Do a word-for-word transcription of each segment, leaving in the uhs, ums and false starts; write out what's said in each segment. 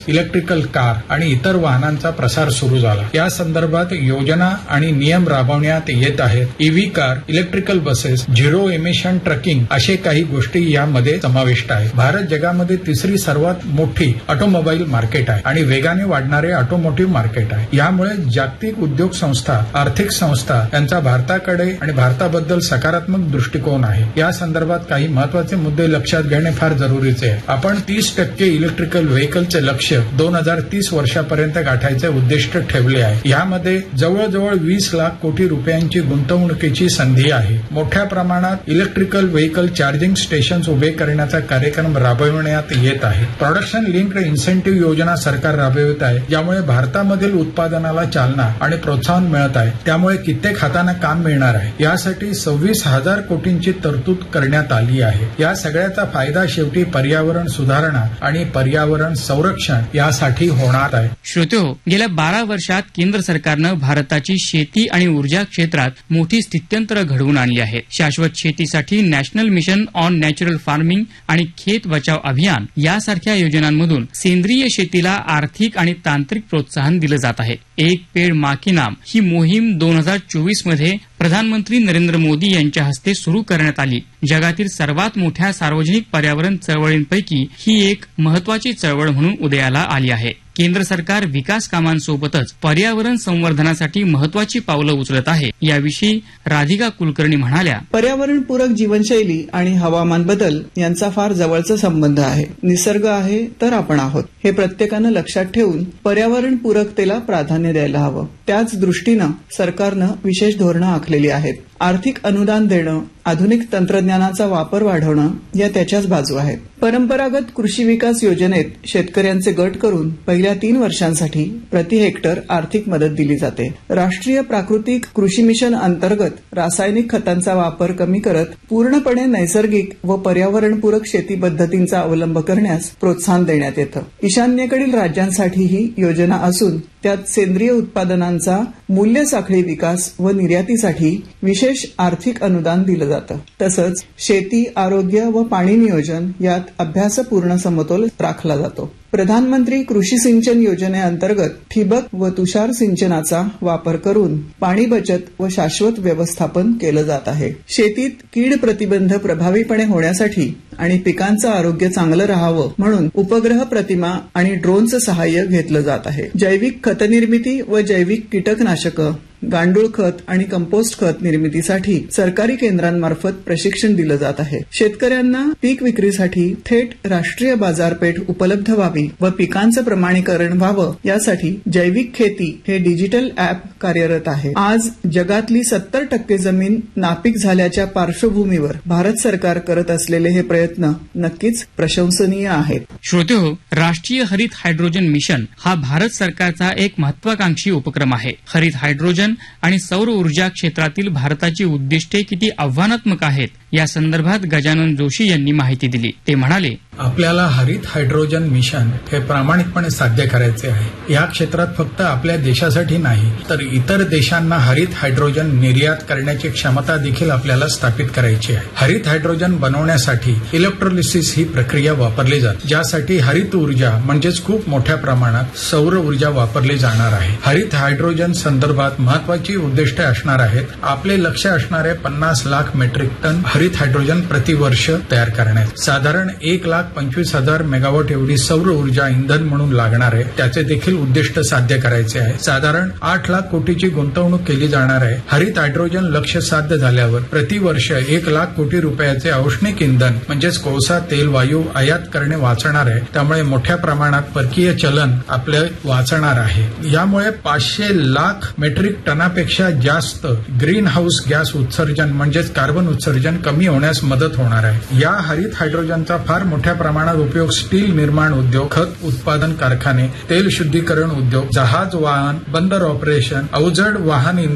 Electrical car आणि इतर वाहनांचा प्रसार सुरू झाला. या संदर्भात योजना आणि नियम राबवण्यात येत आहेत. EV car, electrical buses, zero emission trucking असे काही गोष्टी यामध्ये समाविष्ट आहेत. भारत जगामध्ये तिसरी सर्वात मोठी ऑटोमोबाईल मार्केट आहे आणि वेगाने वाढणारे ऑटोमोटिव्ह मार्केट आहे. यामुळे जागतिक उद्योग संस्था, आर्थिक संस्था यांचा भारताकडे आणि भारताबद्दल सकारात्मक दृष्टिकोन आहे. या संदर्भात काही महत्वाचे मुद्दे लक्षात घेणे फार जरुरीचे आहे. आपण तीस टक्के इलेक्ट्रिकल व्हेकलचे लक्ष्य दोन हजार तीस वर्षापर्यंत गाठायचे उद्दिष्ट ठेवले आहे. यामध्ये जवळजवळ वीस लाख कोटी रुपयांची गुंतवणुकीची संधी आहे. मोठ्या प्रमाणात इलेक्ट्रिकल व्हेकल चार्जिंग स्टेशन्स उभे करण्याचा कार्यक्रम राबविण्यात येत आहे. प्रोडक्शन लिंक्ड इन्सेंटिव्ह योजना सरकार राबवित आहे, ज्यामुळे भारतामधील उत्पादनाला चालना आणि प्रोत्साहन मिळत आहे. त्यामुळे कित्येक हातांना काम मिळणार आहे. यासाठी सव्वीस हजार कोटींची तरतूद करण्यात आली आहे. या सगळ्याचा फायदा शेवटी पर्यावरण सुधारणा आणि पर्यावरण संरक्षण यासाठी होणार आहे. श्रोतेहो, गेल्या बारा वर्षात केंद्र सरकारनं भारताची शेती आणि ऊर्जा क्षेत्रात मोठी स्थित्यंतर घडवून आणली आहेत. शाश्वत शेतीसाठी national mission on natural farming आणि खेत बचाव अभियान यासारख्या योजनांमधून सेंद्रिय शेतीला आर्थिक आणि तांत्रिक प्रोत्साहन दिलं जात आहे. एक पेड मा के नाम ही मोहीम दोन हजार चोवीस मध्ये प्रधानमंत्री नरेंद्र मोदी यांच्या हस्ते सुरू करण्यात आली. जगातील सर्वात मोठ्या सार्वजनिक पर्यावरण चळवळींपैकी ही एक महत्वाची चळवळ म्हणून उदयाला आली आहे. केंद्र सरकार विकास कामांसोबतच पर्यावरण संवर्धनासाठी महत्वाची पावलं उचलत आहे. याविषयी राधिका कुलकर्णी म्हणाल्या, पर्यावरणपूरक जीवनशैली आणि हवामान बदल यांचा फार जवळचा संबंध आहे. निसर्ग आहे तर आपण आहोत हे प्रत्येकानं लक्षात ठेवून पर्यावरणपूरकतेला प्राधान्य द्यायला हवं. त्याच दृष्टीनं सरकारनं विशेष धोरणं आखलेली आहेत. आर्थिक अनुदान देणं, आधुनिक तंत्रज्ञानाचा वापर वाढवणं या त्याच्याच बाजू आहेत. परंपरागत कृषी विकास योजनेत शेतकऱ्यांचे गट करून पहिल्या तीन वर्षांसाठी प्रति हेक्टर आर्थिक मदत दिली जाते. राष्ट्रीय प्राकृतिक कृषी मिशन अंतर्गत रासायनिक खतांचा वापर कमी करत पूर्णपणे नैसर्गिक व पर्यावरणपूरक शेती पद्धतींचा अवलंब करण्यास प्रोत्साहन देण्यात येतं. ईशान्येकडील राज्यांसाठी ही योजना असून त्यात सेंद्रिय उत्पादनांचा मूल्य साखळी विकास व निर्यातीसाठी विशेष आर्थिक अनुदान दिलं जातं. तसंच शेती, आरोग्य व पाणी नियोजन यात अभ्यासपूर्ण समतोल राखला जातो. प्रधानमंत्री कृषी सिंचन योजनेअंतर्गत ठिबक व तुषार सिंचनाचा वापर करून पाणी बचत व शाश्वत व्यवस्थापन केलं जात आहे. शेतीत कीड प्रतिबंध प्रभावीपणे होण्यासाठी आणि पिकांचं आरोग्य चांगलं राहावं म्हणून उपग्रह प्रतिमा आणि ड्रोनचं सहाय्य घेतलं जात आहे. जैविक खतनिर्मिती व जैविक कीटकनाशकं, गांडूळ खत आणि कंपोस्ट खत निर्मितीसाठी सरकारी केंद्रांमार्फत प्रशिक्षण दिलं जात आहे. शेतकऱ्यांना पीक विक्रीसाठी थेट राष्ट्रीय बाजारपेठ उपलब्ध व्हावी व पिकांचं प्रमाणीकरण व्हावं यासाठी जैविक खेती हे डिजिटल अॅप कार्यरत आहे. आज जगातली सत्तर टक्के जमीन नापीक झाल्याच्या पार्श्वभूमीवर भारत सरकार करत असलेले हे प्रयत्न नक्कीच प्रशंसनीय आहेत. श्रोतेहो, राष्ट्रीय हरित हायड्रोजन मिशन हा भारत सरकारचा एक महत्वाकांक्षी उपक्रम आहे. हरित हायड्रोजन आणि सौर ऊर्जा क्षेत्रातील भारताची उद्दिष्टे किती आव्हानात्मक आहेत या संदर्भात गजानन जोशी यांनी माहिती दिली. ते म्हणाले, आपल्याला हरित हायड्रोजन मिशन हे प्रामाणिकपणे साध्य करायचे आहे. या क्षेत्रात फक्त आपल्या देशासाठी नाही तर इतर देशांना हरित हायड्रोजन निर्यात करण्याची क्षमता देखील आपल्याला स्थापित करायची आहे. हरित हायड्रोजन बनवण्यासाठी इलेक्ट्रोलिसिस ही प्रक्रिया वापरली जाते, ज्यासाठी हरित ऊर्जा म्हणजेच खूप मोठ्या प्रमाणात सौर ऊर्जा वापरली जाणार आहे. हरित हायड्रोजन संदर्भात महत्वाची उद्दिष्टे असणार आहेत. आपले लक्ष्य असणारे पन्नास लाख मेट्रिक टन हरित हायड्रोजन प्रतिवर्ष तयार करण्यात. साधारण एक लाख पंचवीस हजार मेगावॉट एवढी सौर ऊर्जा इंधन म्हणून लागणार आहे. त्याचे देखील उद्दिष्ट साध्य करायचे आहे. साधारण आठ लाख कोटीची गुंतवणूक केली जाणार आहे. हरित हायड्रोजन लक्ष्य साध्य झाल्यावर प्रतिवर्ष एक लाख कोटी रुपयाचे औष्णिक इंधन म्हणजेच कोळसा, तेल, वायू आयात करणे वाचणार आहे. त्यामुळे मोठ्या प्रमाणात परकीय चलन आपले वाचणार आहे. यामुळे पाचशे लाख मेट्रिक टनापेक्षा जास्त ग्रीन हाऊस गॅस उत्सर्जन म्हणजेच कार्बन उत्सर्जन कमी होण्यास मदत होणार आहे. या हरित हायड्रोजनचा फार मोठ्या प्रमाणात उपयोग स्टील निर्माण उद्योग, खत उत्पादन कारखाने, तेल शुद्धीकरण उद्योग, जहाज वाहन, बंदर ऑपरेशन, अवजड वाहन इंधन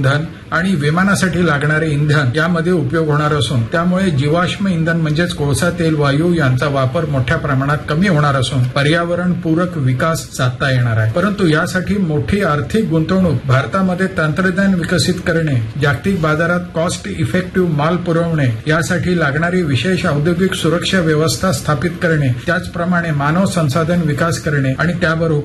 आणि विमानासाठी लागणारे इंधन यामध्ये उपयोग होणार असून त्यामुळे जीवाश्म इंधन म्हणजेच कोळसा तेल वायू यांचा वापर मोठ्या प्रमाणात कमी होणार असून पर्यावरण पूरक विकास साधता येणार आहे. परंतु यासाठी मोठी आर्थिक गुंतवणूक भारतामध्ये तंत्रज्ञान विकसित करणे, जागतिक बाजारात कॉस्ट इफेक्टिव्ह माल पुरवणे, यासाठी लागणारी विशेष औद्योगिक सुरक्षा व्यवस्था स्थापित करणे, त्याचप्रमाणे मानव संसाधन विकास करणे आणि त्याबरोबर